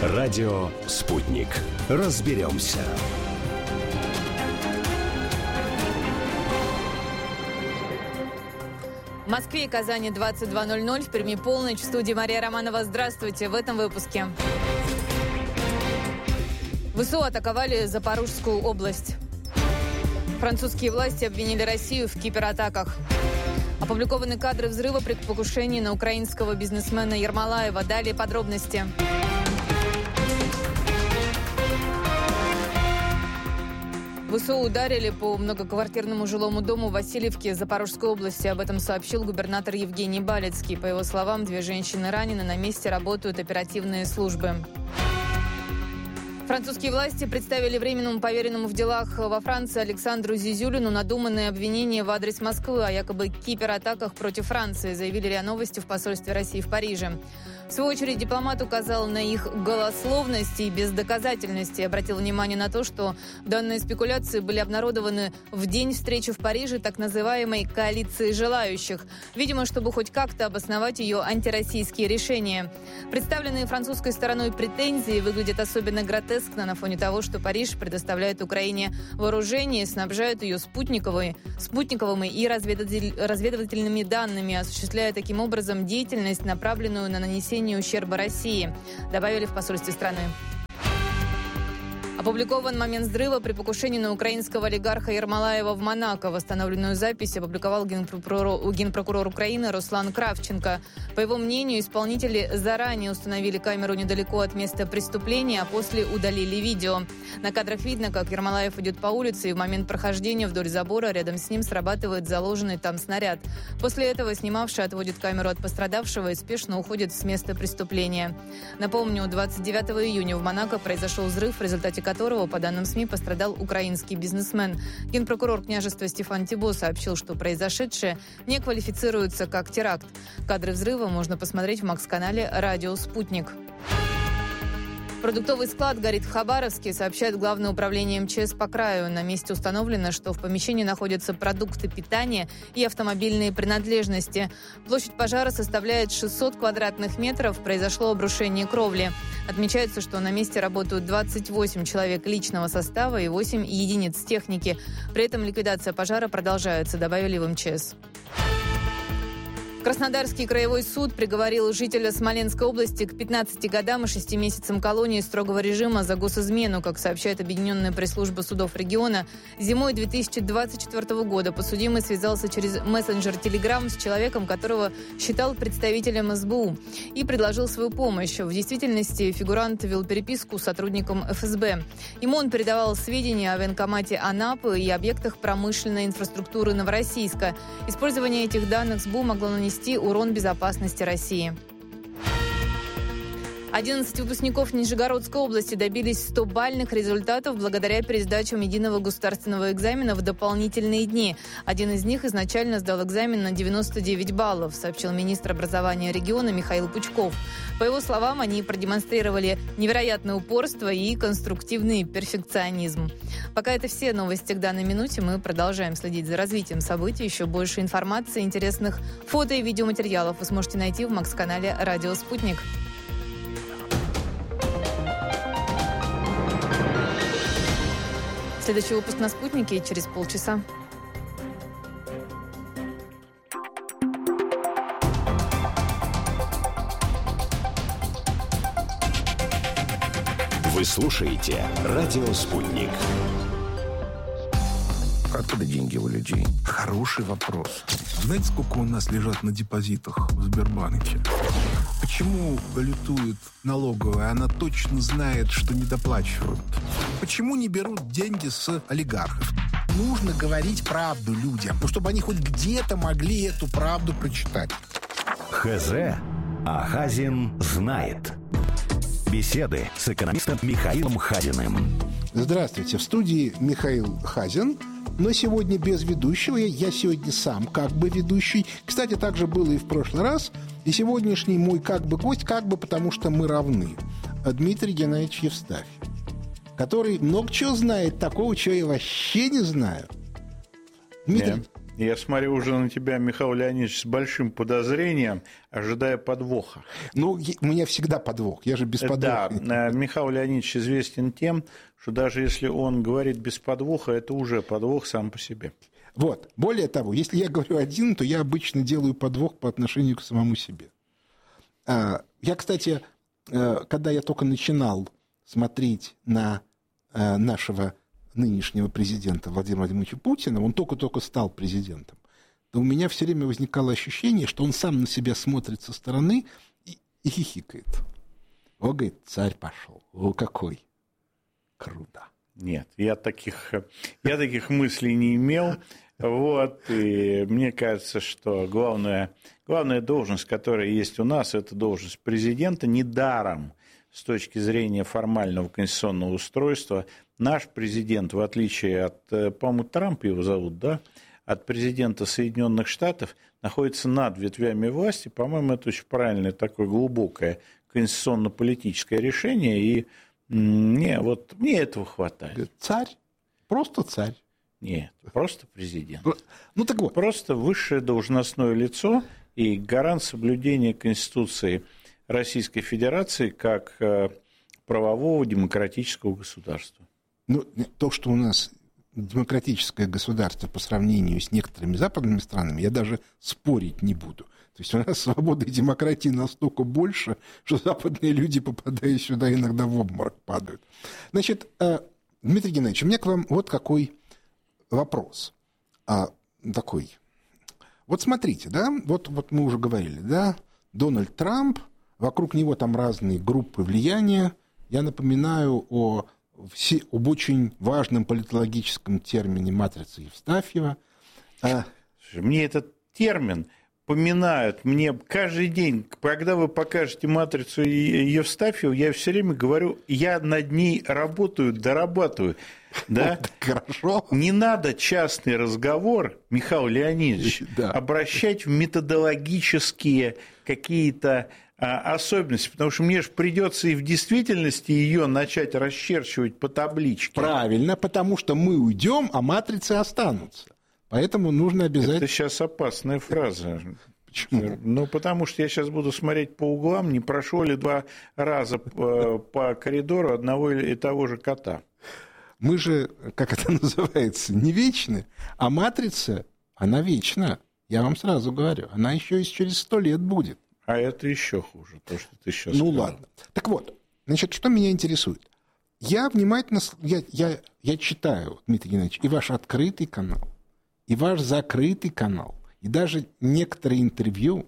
Радио «Спутник». Разберемся. В Москве и Казани 22:00, в Перми полночь. В студии Мария Романова. Здравствуйте. В этом выпуске. ВСУ атаковали Запорожскую область. Французские власти обвинили Россию в кибератаках. Опубликованы кадры взрыва при покушении на украинского бизнесмена Ермолаева. Далее подробности. ВСУ ударили по многоквартирному жилому дому в Васильевке Запорожской области. Об этом сообщил губернатор Евгений Балецкий. По его словам, 2 женщины ранены, на месте работают оперативные службы. Французские власти представили временному поверенному в делах во Франции Александру Зизюлину надуманные обвинения в адрес Москвы о якобы кибератаках против Франции, заявили РИА Новости в посольстве России в Париже. В свою очередь дипломат указал на их голословность и бездоказательность и обратил внимание на то, что данные спекуляции были обнародованы в день встречи в Париже так называемой «коалиции желающих», видимо, чтобы хоть как-то обосновать ее антироссийские решения. Представленные французской стороной претензии выглядят особенно гротескно на фоне того, что Париж предоставляет Украине вооружение и снабжает ее спутниковыми и разведывательными данными, осуществляя таким образом деятельность, направленную на нанесение ущерба России, добавили в посольстве страны. Опубликован момент взрыва при покушении на украинского олигарха Ермолаева в Монако. Восстановленную запись опубликовал генпрокурор Украины Руслан Кравченко. По его мнению, исполнители заранее установили камеру недалеко от места преступления, а после удалили видео. На кадрах видно, как Ермолаев идет по улице, и в момент прохождения вдоль забора рядом с ним срабатывает заложенный там снаряд. После этого снимавший отводит камеру от пострадавшего и спешно уходит с места преступления. Напомню, 29 июня в Монако произошел взрыв, в результате которого, по данным СМИ, пострадал украинский бизнесмен. Генпрокурор княжества Стефан Тибо сообщил, что произошедшее не квалифицируется как теракт. Кадры взрыва можно посмотреть в МАКС-канале «Радио Спутник». Продуктовый склад горит в Хабаровске, сообщает Главное управление МЧС по краю. На месте установлено, что в помещении находятся продукты питания и автомобильные принадлежности. Площадь пожара составляет 600 квадратных метров. Произошло обрушение кровли. Отмечается, что на месте работают 28 человек личного состава и 8 единиц техники. При этом ликвидация пожара продолжается, добавили в МЧС. Краснодарский краевой суд приговорил жителя Смоленской области к 15 годам и 6 месяцам колонии строгого режима за госизмену, как сообщает Объединенная пресс-служба судов региона. Зимой 2024 года подсудимый связался через мессенджер Telegram с человеком, которого считал представителем СБУ, и предложил свою помощь. В действительности фигурант вел переписку с сотрудником ФСБ. Ему он передавал сведения о военкомате Анапы и объектах промышленной инфраструктуры Новороссийска. Использование этих данных СБУ могло нанести урон безопасности России. 11 выпускников Нижегородской области добились 100-бальных результатов благодаря пересдачам единого государственного экзамена в дополнительные дни. Один из них изначально сдал экзамен на 99 баллов, сообщил министр образования региона Михаил Пучков. По его словам, они продемонстрировали невероятное упорство и конструктивный перфекционизм. Пока это все новости к данной минуте. Мы продолжаем следить за развитием событий. Еще больше информации, интересных фото и видеоматериалов вы сможете найти в МАКС-канале «Радио Спутник». Следующий выпуск на «Спутнике» через полчаса. Вы слушаете «Радио Спутник». Откуда деньги у людей? Хороший вопрос. Знаете, сколько у нас лежат на депозитах в Сбербанке? Почему балетует налоговая? Она точно знает, что недоплачивают. Почему не берут деньги с олигархов? Нужно говорить правду людям, чтобы они хоть где-то могли эту правду прочитать. ХЗ, а Хазин знает. Беседы с экономистом Михаилом Хазиным. Здравствуйте, в студии Михаил Хазин. Но сегодня без ведущего. Я сегодня сам как бы ведущий. Кстати, так же было и в прошлый раз. И сегодняшний мой как бы гость, как бы потому что мы равны. Дмитрий Геннадьевич Евстафьев, который много чего знает, такого, чего я вообще не знаю. Дмитрий, Я смотрю уже на тебя, Михаил Леонидович, с большим подозрением, ожидая подвоха. Ну, у меня всегда подвох, я же без подвоха. Да, Михаил Леонидович известен тем, что даже если он говорит без подвоха, это уже подвох сам по себе. Вот. Более того, если я говорю один, то я обычно делаю подвох по отношению к самому себе. Я, кстати, когда я только начинал смотреть на нашего нынешнего президента Владимира Владимировича Путина, он только-только стал президентом, то у меня все время возникало ощущение, что он сам на себя смотрит со стороны и хихикает. О, говорит, царь пошел. О, какой. Круто. Нет, я таких мыслей не имел. Вот, и мне кажется, что главная должность, которая есть у нас, это должность президента. Недаром, с точки зрения формального конституционного устройства, наш президент, в отличие от, по-моему, Трампа его зовут, да, от президента Соединенных Штатов, находится над ветвями власти. По-моему, это очень правильное, такое глубокое конституционно-политическое решение, и мне этого хватает. Царь? Просто царь? Нет, просто президент. Ну так вот. Просто высшее должностное лицо и гарант соблюдения Конституции Российской Федерации как правового демократического государства. Ну, то, что у нас демократическое государство по сравнению с некоторыми западными странами, я даже спорить не буду. То есть у нас свободы и демократии настолько больше, что западные люди, попадая сюда, иногда в обморок падают. Значит, Дмитрий Геннадьевич, у меня к вам вот какой вопрос. Такой. Вот смотрите, да, вот мы уже говорили, да, Дональд Трамп, вокруг него там разные группы влияния. Я напоминаю об очень важном политологическом термине матрицы Евстафьева. Мне этот термин поминают мне каждый день. Когда вы покажете матрицу Евстафьева, я все время говорю, я над ней работаю, дорабатываю. Да? Хорошо. Не надо частный разговор, Михаил Леонидович, обращать в методологические какие-то особенности, потому что мне же придется и в действительности ее начать расчерчивать по табличке. Правильно, потому что мы уйдем, а матрицы останутся. Поэтому нужно обязательно... Это сейчас опасная фраза. Почему? Ну, потому что я сейчас буду смотреть по углам, не прошел ли 2 раза по коридору одного и того же кота. Мы же, как это называется, не вечны, а матрица, она вечна. Я вам сразу говорю, она еще и через 100 лет будет. А это еще хуже, то, что ты сейчас сказал. Ладно. Так вот, значит, что меня интересует? Я внимательно, я читаю, Дмитрий Геннадьевич, и ваш открытый канал, и ваш закрытый канал, и даже некоторые интервью,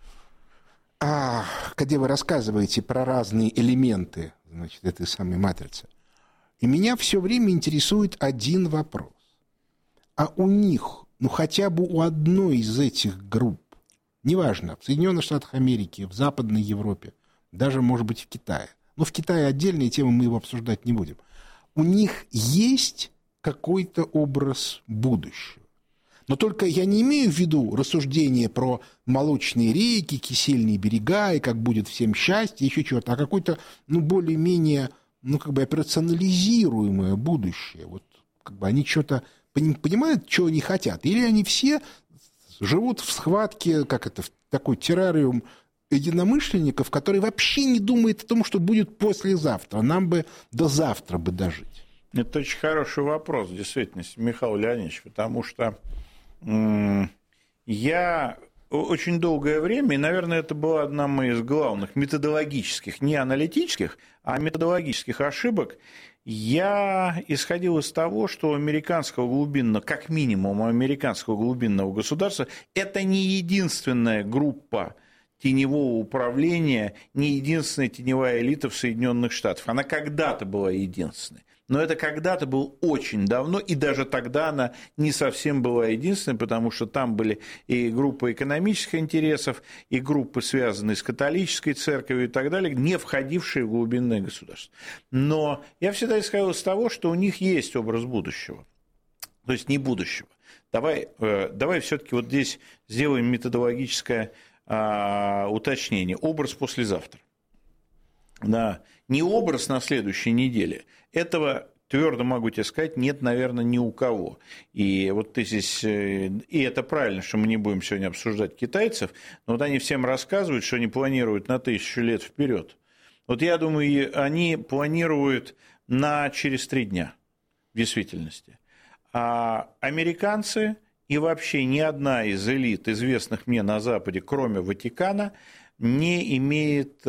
где вы рассказываете про разные элементы, значит, этой самой матрицы. И меня все время интересует один вопрос. А у них, ну хотя бы у одной из этих групп, неважно, в Соединенных Штатах Америки, в Западной Европе, даже, может быть, в Китае, но в Китае отдельная тема, мы его обсуждать не будем, у них есть какой-то образ будущего. Но только я не имею в виду рассуждения про молочные реки, кисельные берега, и как будет всем счастье, еще чего-то, а какое-то, ну, более-менее, ну, как бы операционализируемое будущее. Вот, как бы они что-то понимают, что они хотят, или они все живут в схватке, как это, в такой террариум единомышленников, который вообще не думает о том, что будет послезавтра. Нам бы до завтра бы дожить. Это очень хороший вопрос, действительно, Михаил Леонидович, потому что я очень долгое время, и, наверное, это была одна из главных методологических, не аналитических, а методологических ошибок, я исходил из того, что американского глубинного, как минимум американского глубинного государства, это не единственная группа теневого управления, не единственная теневая элита в Соединенных Штатах. Она когда-то была единственной. Но это когда-то было очень давно, и даже тогда она не совсем была единственной, потому что там были и группы экономических интересов, и группы, связанные с католической церковью и так далее, не входившие в глубинное государство. Но я всегда исходил из того, что у них есть образ будущего, то есть не будущего. Давай все-таки вот здесь сделаем методологическое уточнение. Образ послезавтра. Да. Не образ на следующей неделе. Этого твердо могу тебе сказать, нет, наверное, ни у кого. И вот ты здесь, и это правильно, что мы не будем сегодня обсуждать китайцев, но вот они всем рассказывают, что они планируют на 1000 лет вперед. Вот я думаю, они планируют через 3 дня, в действительности. А американцы и вообще ни одна из элит, известных мне на Западе, кроме Ватикана, не имеет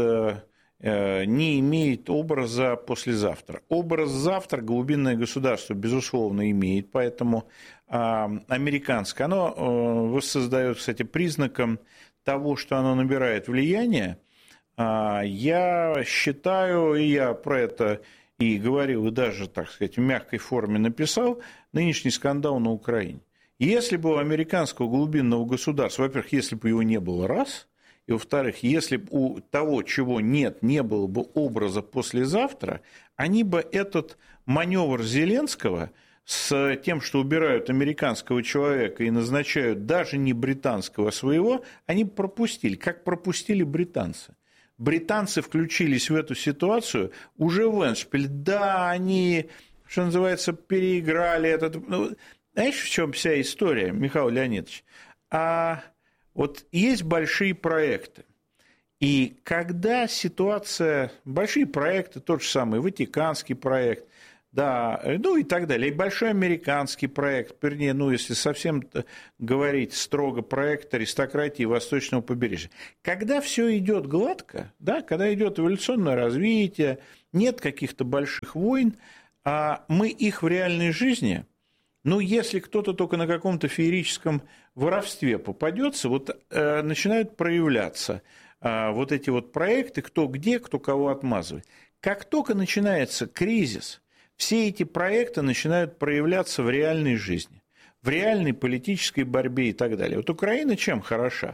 образа послезавтра. Образ завтра глубинное государство, безусловно, имеет, поэтому американское, оно воссоздает, кстати, признаком того, что оно набирает влияние. Я считаю, и я про это и говорил, и даже, так сказать, в мягкой форме написал, нынешний скандал на Украине. Если бы у американского глубинного государства, во-первых, если бы его не было, раз, и, во-вторых, если бы у того, чего нет, не было бы образа послезавтра, они бы этот маневр Зеленского с тем, что убирают американского человека и назначают даже не британского своего, они бы пропустили, как пропустили британцы. Британцы включились в эту ситуацию уже в эндшпиль. Да, они, что называется, переиграли этот... Ну, знаешь, в чем вся история, Михаил Леонидович? Вот есть большие проекты, и когда ситуация, большие проекты, тот же самый Ватиканский проект, да, ну и так далее, и большой американский проект, вернее, ну если совсем говорить строго, проект аристократии Восточного побережья, когда все идет гладко, да, когда идет эволюционное развитие, нет каких-то больших войн, мы их в реальной жизни... Ну, если кто-то только на каком-то феерическом воровстве попадется, вот начинают проявляться вот эти вот проекты, кто где, кто кого отмазывает. Как только начинается кризис, все эти проекты начинают проявляться в реальной жизни, в реальной политической борьбе и так далее. Вот Украина чем хороша?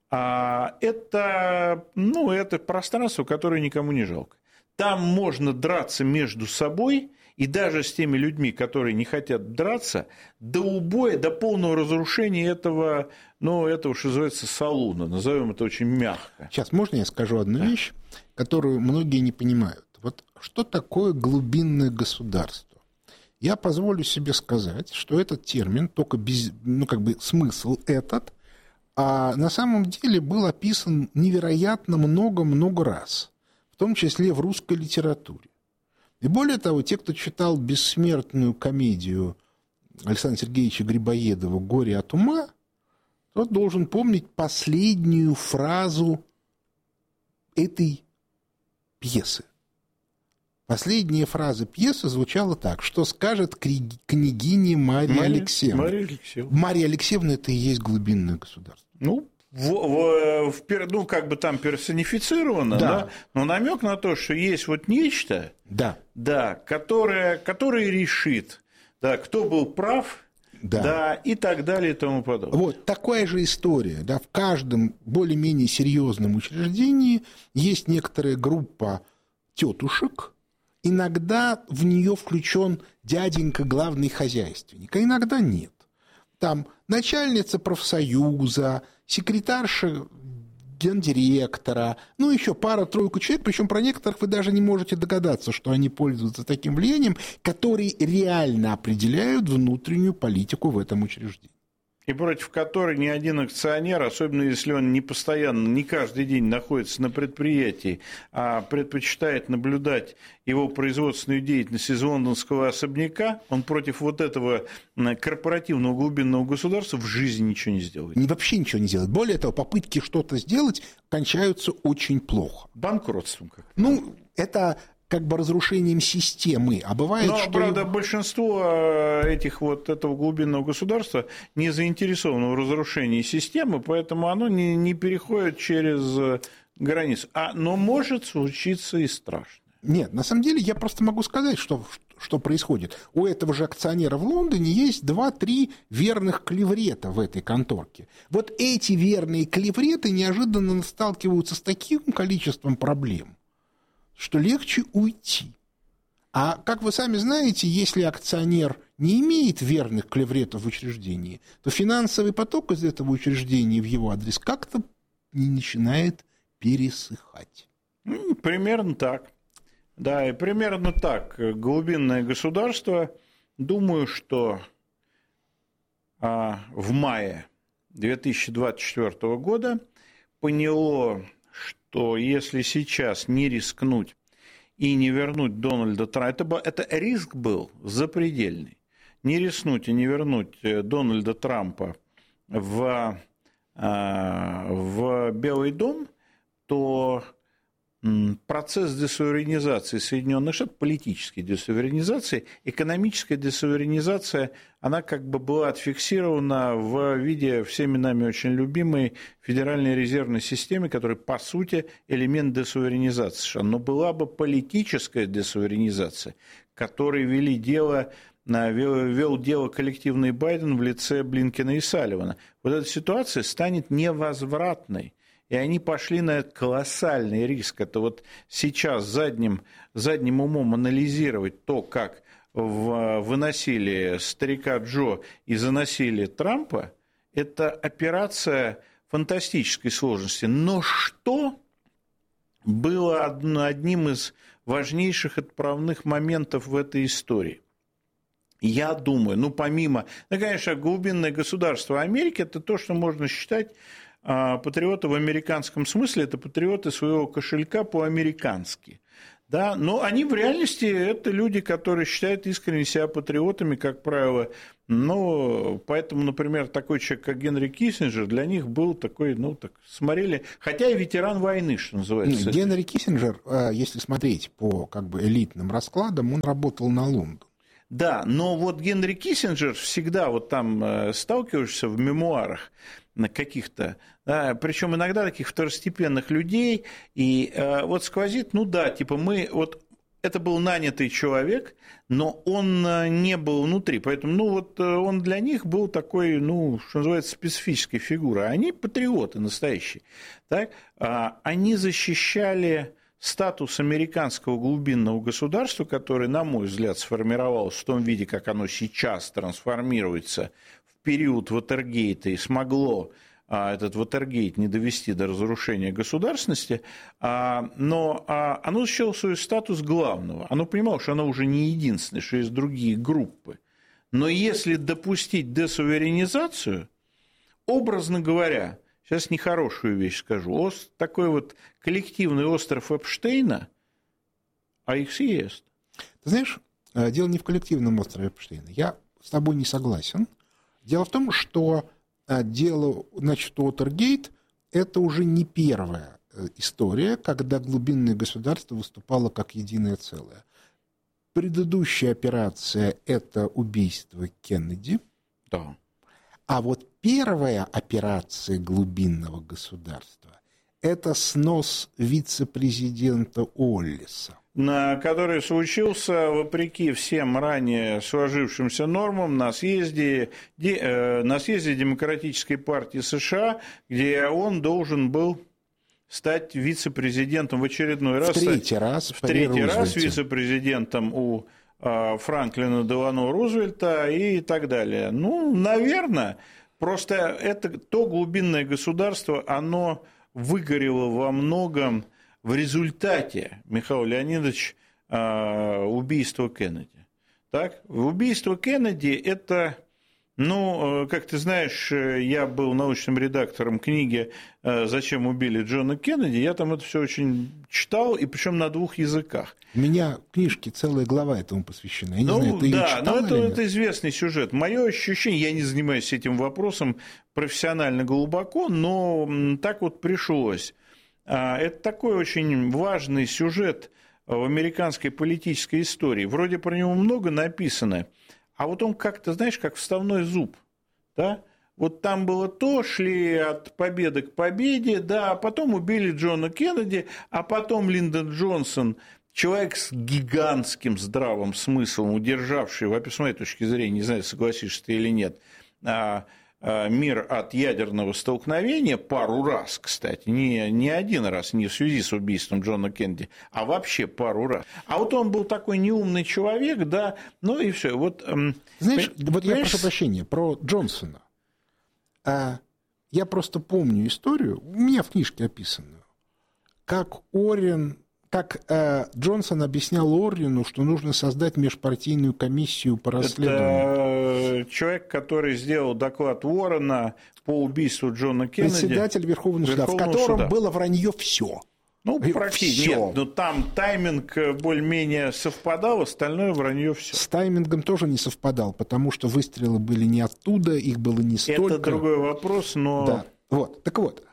Это пространство, которое никому не жалко. Там можно драться между собой, и даже с теми людьми, которые не хотят драться, до убоя, до полного разрушения этого, что называется, салуна. Назовем это очень мягко. Сейчас, можно я скажу одну вещь, которую многие не понимают? Вот что такое глубинное государство? Я позволю себе сказать, что этот термин, только смысл этот, на самом деле был описан невероятно много-много раз, в том числе в русской литературе. И более того, те, кто читал бессмертную комедию Александра Сергеевича Грибоедова «Горе от ума», тот должен помнить последнюю фразу этой пьесы. Последняя фраза пьесы звучала так: что скажет княгиня Марья Алексеевна. Марья Алексеевна – это и есть глубинное государство. Там персонифицировано, да, но намек на то, что есть вот нечто, которое решит, кто был прав, и так далее и тому подобное. Вот такая же история, в каждом более-менее серьезном учреждении есть некоторая группа тетушек, иногда в нее включен дяденька главный хозяйственник, а иногда нет. Там начальница профсоюза, секретарша гендиректора, еще пара-тройку человек, причем про некоторых вы даже не можете догадаться, что они пользуются таким влиянием, которые реально определяют внутреннюю политику в этом учреждении. И против которой ни один акционер, особенно если он не постоянно, не каждый день находится на предприятии, а предпочитает наблюдать его производственную деятельность из лондонского особняка, он против вот этого корпоративного глубинного государства в жизни ничего не сделает. Вообще ничего не сделает. Более того, попытки что-то сделать кончаются очень плохо. Банкротством как? Это разрушением системы, а бывает, что... правда, большинство этого глубинного государства не заинтересовано в разрушении системы, поэтому оно не переходит через границу. Но может случиться и страшное. Нет, на самом деле я просто могу сказать, что происходит. У этого же акционера в Лондоне есть 2-3 верных клеврета в этой конторке. Вот эти верные клевреты неожиданно сталкиваются с таким количеством проблем, что легче уйти. А, как вы сами знаете, если акционер не имеет верных клевретов в учреждении, то финансовый поток из этого учреждения в его адрес как-то не начинает пересыхать. Примерно так. Да, и примерно так. Глубинное государство, думаю, что в мае 2024 года поняло, что если сейчас не рискнуть и не вернуть Дональда Трампа, это риск был запредельный, не рискнуть и не вернуть Дональда Трампа в Белый дом, то процесс десуверенизации Соединенных Штатов, политической десуверенизации, экономическая десуверенизация, она как бы была отфиксирована в виде всеми нами очень любимой Федеральной резервной системы, которая, по сути, элемент десуверенизации США. Но была бы политическая десуверенизация, которой вел дело коллективный Байден в лице Блинкена и Салливана. Вот эта ситуация станет невозвратной. И они пошли на этот колоссальный риск. Это вот сейчас задним умом анализировать то, как выносили старика Джо и заносили Трампа, это операция фантастической сложности. Но что было одним из важнейших отправных моментов в этой истории? Я думаю, помимо... конечно, глубинное государство Америки – это то, что можно считать... Патриоты в американском смысле – это патриоты своего кошелька по-американски. Да? Но они в реальности – это люди, которые считают искренне себя патриотами, как правило. Поэтому, например, такой человек, как Генри Киссинджер, для них был такой, так смотрели, хотя и ветеран войны, что называется. Генри Киссинджер, если смотреть по элитным раскладам, он работал на Лондон. Да, но вот Генри Киссинджер всегда там сталкиваешься в мемуарах каких-то, да, причем иногда таких второстепенных людей, и вот сквозит, это был нанятый человек, но он не был внутри, поэтому, он для них был такой, что называется, специфической фигурой, они патриоты настоящие, так, они защищали статус американского глубинного государства, который, на мой взгляд, сформировалось в том виде, как оно сейчас трансформируется в период Ватергейта и смогло этот Ватергейт не довести до разрушения государственности, но оно защищало свой статус главного. Оно понимало, что оно уже не единственное, что есть другие группы. Но если допустить десуверенизацию, образно говоря, сейчас нехорошую вещь скажу, такой вот коллективный остров Эпштейна, а их съест. Ты знаешь, дело не в коллективном острове Эпштейна. Я с тобой не согласен. Дело в том, что дело, Уотергейт – это уже не первая история, когда глубинное государство выступало как единое целое. Предыдущая операция – это убийство Кеннеди. Да. А вот первая операция глубинного государства – это снос вице-президента Уоллеса. Который случился, вопреки всем ранее сложившимся нормам, на съезде Демократической партии США, где он должен был стать вице-президентом в очередной раз. В третий раз вице-президентом у Франклина Делано Рузвельта и так далее. Наверное, просто это то глубинное государство, оно выгорело во многом в результате, Михаил Леонидович, убийства Кеннеди. Так? Убийство Кеннеди – это, как ты знаешь, я был научным редактором книги «Зачем убили Джона Кеннеди», я там это все очень читал, и причем на 2 языках. У меня в книжке целая глава этому посвящена. Я не знаю, ты ее читал или нет? Это известный сюжет. Мое ощущение, я не занимаюсь этим вопросом профессионально глубоко, но так вот пришлось. Это такой очень важный сюжет в американской политической истории. Вроде про него много написано, а вот он как-то, знаешь, как вставной зуб. Да? Вот там было то, шли от победы к победе, да, а потом убили Джона Кеннеди, а потом Линдон Джонсон, человек с гигантским здравым смыслом, удержавший, с моей точки зрения, не знаю, согласишься ты или нет, мир от ядерного столкновения пару раз, кстати, не один раз, не в связи с убийством Джона Кеннеди, а вообще пару раз. А вот он был такой неумный человек, да, и все. Знаешь, я прошу прощения, про Джонсона. Я просто помню историю, у меня в книжке описанную, как Орен как Джонсон объяснял Оррину, что нужно создать межпартийную комиссию по расследованию. Это человек, который сделал доклад Уоррена по убийству Джона Кеннеди. Председатель Верховного суда, в котором было вранье все. Ну, практически. Нет, но там тайминг более-менее совпадал, остальное вранье все. С таймингом тоже не совпадал, потому что выстрелы были не оттуда, их было не столько. Это другой вопрос, но... Да. Вот. Так вот,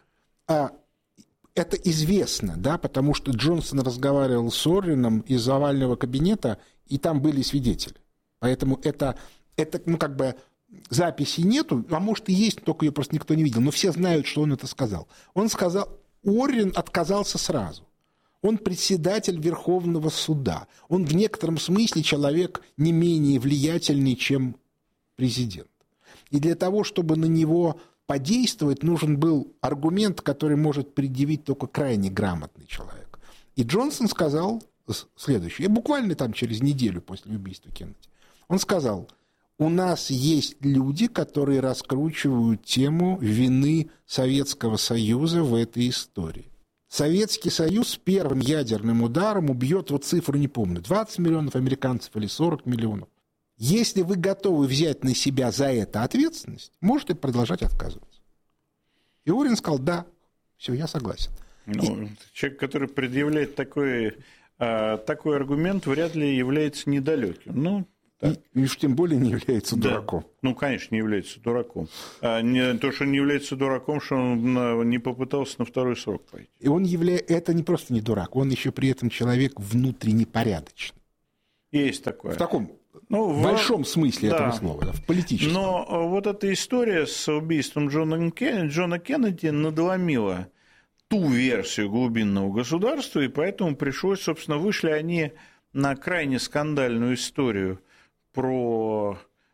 это известно, да, потому что Джонсон разговаривал с Оррином из овального кабинета, и там были свидетели. Поэтому это ну, как бы, записи нету, а может и есть, только ее просто никто не видел. Но все знают, что он это сказал. Он сказал... Оррин отказался сразу. Он председатель Верховного суда. Он в некотором смысле человек не менее влиятельный, чем президент. И для того, чтобы на него подействовать, нужен был аргумент, который может предъявить только крайне грамотный человек. И Джонсон сказал следующее, буквально там через неделю после убийства Кеннеди. Он сказал: у нас есть люди, которые раскручивают тему вины Советского Союза в этой истории. Советский Союз первым ядерным ударом убьет, вот цифру не помню, 20 миллионов американцев или 40 миллионов. Если вы готовы взять на себя за это ответственность, можете продолжать отказываться. И Оррин сказал: да, все, я согласен. Человек, который предъявляет такой аргумент, вряд ли является недалеким. И уж тем более не является дураком. Ну, конечно, не является дураком. То, что не является дураком, что он не попытался на второй срок пойти. И это не просто не дурак, он еще при этом человек внутренне порядочный. Есть такое. В таком большом смысле этого слова, да, в политическом. Но вот эта история с убийством Джона Кеннеди надломила ту версию глубинного государства, и поэтому пришлось, собственно, вышли они на крайне скандальную историю про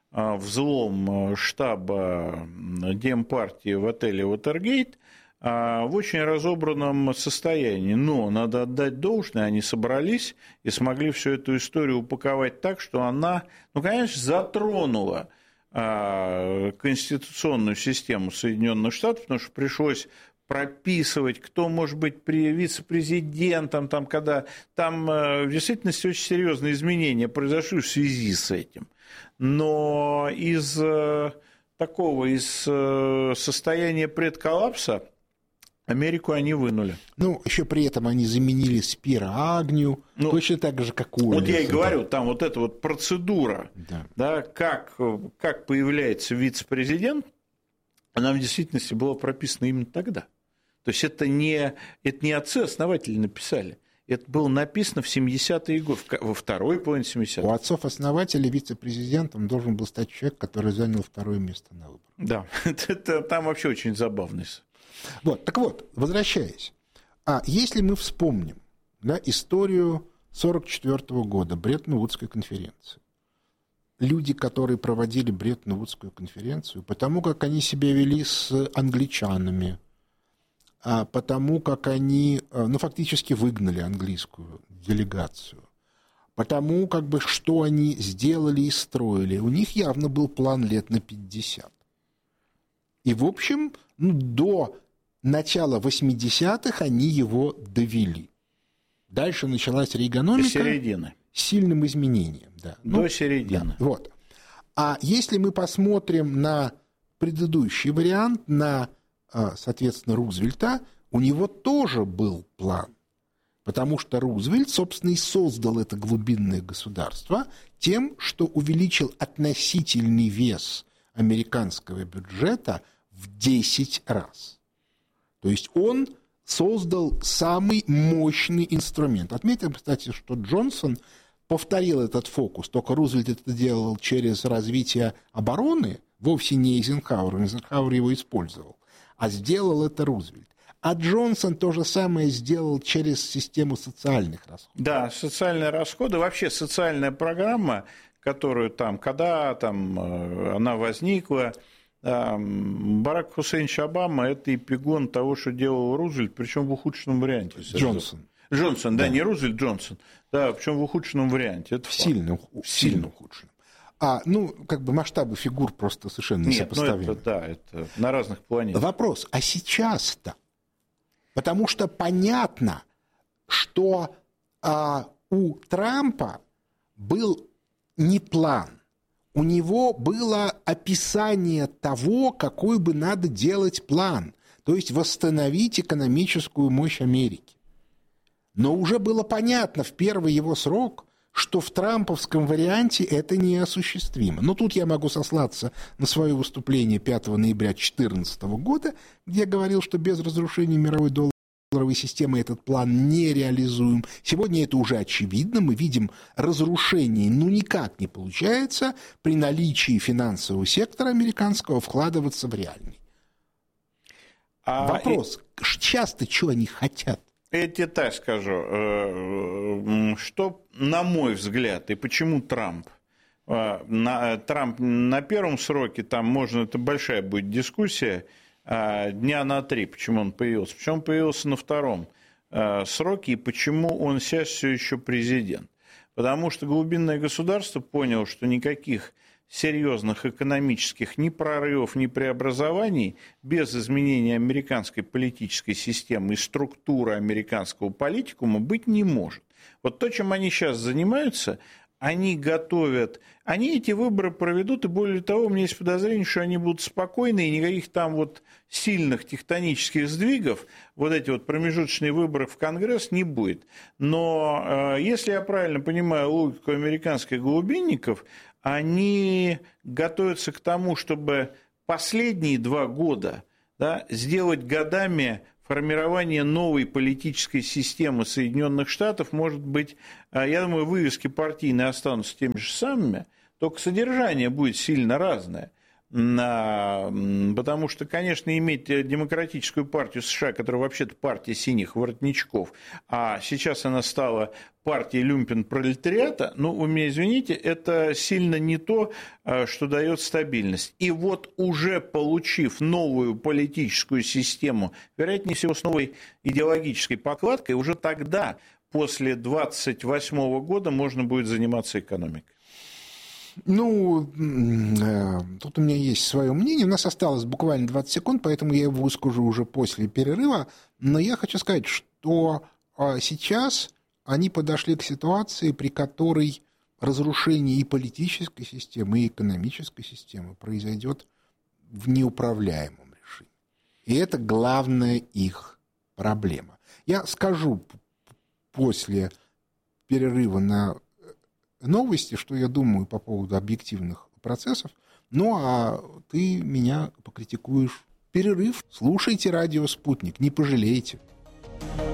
взлом штаба Демпартии в отеле «Уотергейт» в очень разобранном состоянии. Но надо отдать должное, они собрались и смогли всю эту историю упаковать так, что она, конечно, затронула конституционную систему Соединенных Штатов, потому что пришлось прописывать, кто может быть вице-президентом, когда там в действительности очень серьезные изменения произошли в связи с этим. Но из состояния предколлапса Америку они вынули. Ну, еще при этом они заменили Спира Агнью, точно так же, как Уоллеса. Вот я и говорю, там вот эта вот процедура, да, как появляется вице-президент, она в действительности была прописана именно тогда. То есть это не отцы-основатели написали. Это было написано в 70-е годы, во второй половине 70-х. У отцов-основателей вице-президентом должен был стать человек, который занял второе место на выборах. Да, это там вообще очень забавно. Вот, так вот, возвращаясь. Если мы вспомним историю 1944 года, Бреттон-Вудской конференции, люди, которые проводили Бреттон-Вудскую конференцию, потому как они себя вели с англичанами, потому как они, фактически выгнали английскую делегацию, потому что они сделали и строили. У них явно был план лет на 50. И, в общем, до начала 80-х они его довели. Дальше началась рейганомика. До середины. С сильным изменением. Да. До середины. Да, вот. А если мы посмотрим на предыдущий вариант, на, соответственно, Рузвельта, у него тоже был план. Потому что Рузвельт, собственно, и создал это глубинное государство тем, что увеличил относительный вес американского бюджета в 10 раз. То есть он создал самый мощный инструмент. Отметим, кстати, что Джонсон повторил этот фокус, только Рузвельт это делал через развитие обороны, вовсе не Эйзенхауэр. Эйзенхауэр его использовал, а сделал это Рузвельт. А Джонсон то же самое сделал через систему социальных расходов. Да, социальные расходы, вообще социальная программа, которую когда она возникла, Барак Хусейнович Обама – это эпигон того, что делал Рузвельт, причем в ухудшенном варианте. Джонсон, да, не Рузвельт, Джонсон. Да, причем в ухудшенном варианте. Это сильно ухудшенном. Масштабы фигур просто совершенно несопоставимы. Это на разных планетах. Вопрос, а сейчас-то? Потому что понятно, что у Трампа был не план. У него было описание того, какой бы надо делать план, то есть восстановить экономическую мощь Америки. Но уже было понятно в первый его срок, что в трамповском варианте это неосуществимо. Но тут я могу сослаться на свое выступление 5 ноября 2014 года, где я говорил, что без разрушения мировой долларовой системы этот план нереализуем. Сегодня это уже очевидно. Мы видим, разрушение никак не получается при наличии финансового сектора американского вкладываться в реальный. Вопрос, сейчас-то что они хотят? Я тебе так скажу, что, на мой взгляд, и почему Трамп? Трамп на первом сроке, там можно, это большая будет дискуссия, дня на 3, почему он появился. Почему он появился на втором сроке и почему он сейчас все еще президент? Потому что глубинное государство поняло, что никаких серьезных экономических ни прорывов, ни преобразований без изменения американской политической системы и структуры американского политикума быть не может. Вот то, чем они сейчас занимаются, они готовят, они эти выборы проведут, и более того, у меня есть подозрение, что они будут спокойны, и никаких там вот сильных тектонических сдвигов, вот эти вот промежуточные выборы в Конгресс не будет. Но если я правильно понимаю логику американских глубинников, они готовятся к тому, чтобы последние 2 года, да, сделать годами формирования новой политической системы Соединенных Штатов. Может быть, я думаю, вывески партийные останутся теми же самыми, только содержание будет сильно разное. Потому что, конечно, иметь демократическую партию США, которая вообще-то партия синих воротничков, а сейчас она стала партией люмпен-пролетариата, ну, вы меня извините, это сильно не то, что дает стабильность. И вот уже получив новую политическую систему, вероятнее всего, с новой идеологической покладкой, уже тогда, после 28 года, можно будет заниматься экономикой. Ну, тут у меня есть свое мнение. У нас осталось буквально 20 секунд, поэтому я его выскажу уже после перерыва. Но я хочу сказать, что сейчас они подошли к ситуации, при которой разрушение и политической системы, и экономической системы произойдет в неуправляемом режиме. И это главная их проблема. Я скажу после перерыва на новости, что я думаю по поводу объективных процессов, ну а ты меня покритикуешь. Перерыв. Слушайте радио «Спутник», не пожалеете.